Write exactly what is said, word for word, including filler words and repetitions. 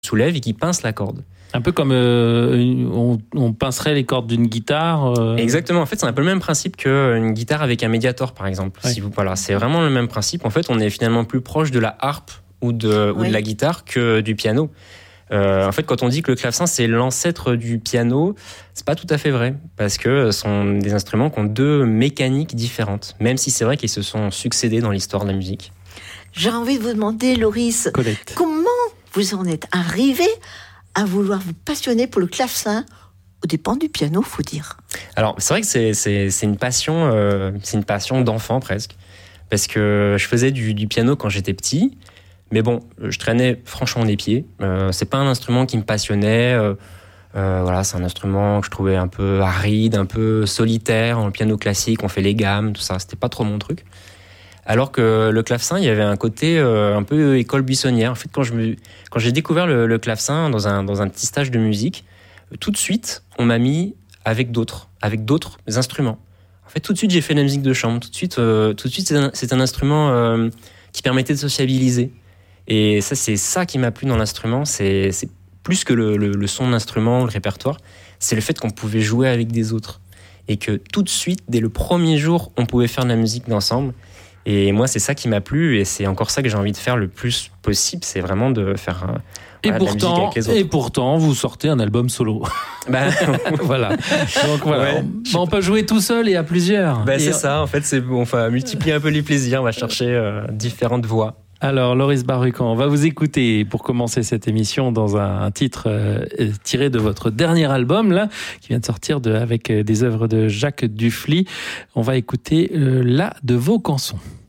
soulève et qui pince la corde. Un peu comme euh, on, on pincerait les cordes d'une guitare. Euh... Exactement. En fait, c'est un peu le même principe qu'une guitare avec un médiator, par exemple. Oui. Si vous, voilà, c'est vraiment le même principe. En fait, on est finalement plus proche de la harpe ou de, oui. ou de la guitare que du piano. Euh, en fait, quand on dit que le clavecin c'est l'ancêtre du piano, c'est pas tout à fait vrai, parce que ce sont des instruments qui ont deux mécaniques différentes, même si c'est vrai qu'ils se sont succédés dans l'histoire de la musique. J'ai envie de vous demander, Loris, Colette. comment vous en êtes arrivé à vouloir vous passionner pour le clavecin aux dépens du piano, faut dire. Alors, c'est vrai que c'est, c'est, c'est une passion, euh, c'est une passion d'enfant presque, parce que je faisais du, du piano quand j'étais petit. Mais bon, je traînais franchement des pieds. Euh, c'est pas un instrument qui me passionnait. Euh, euh, voilà, c'est un instrument que je trouvais un peu aride, un peu solitaire. En piano classique, on fait les gammes, tout ça. C'était pas trop mon truc. Alors que le clavecin, il y avait un côté euh, un peu école buissonnière. En fait, quand je me, quand j'ai découvert le, le clavecin dans un dans un petit stage de musique, tout de suite, on m'a mis avec d'autres, avec d'autres instruments. En fait, tout de suite, j'ai fait de la musique de chambre. Tout de suite, euh, tout de suite, c'est un, c'est un instrument euh, qui permettait de sociabiliser. Et ça, c'est ça qui m'a plu dans l'instrument. C'est, c'est plus que le, le, le son de l'instrument, le répertoire. C'est le fait qu'on pouvait jouer avec des autres. Et que tout de suite, dès le premier jour, on pouvait faire de la musique ensemble. Et moi, c'est ça qui m'a plu. Et c'est encore ça que j'ai envie de faire le plus possible. C'est vraiment de faire euh, et voilà, pourtant, de la musique avec les autres. Et pourtant, vous sortez un album solo. Bah, voilà. Donc voilà, ouais. on, on peut jouer tout seul et à plusieurs. Bah, et c'est ça. En fait, c'est, on va multiplier un peu les plaisirs. On va chercher euh, différentes voix. Alors, Loris Barucan, on va vous écouter pour commencer cette émission dans un, un titre euh, tiré de votre dernier album, là, qui vient de sortir de, avec des œuvres de Jacques Dufly. On va écouter euh, La de Vaucanson.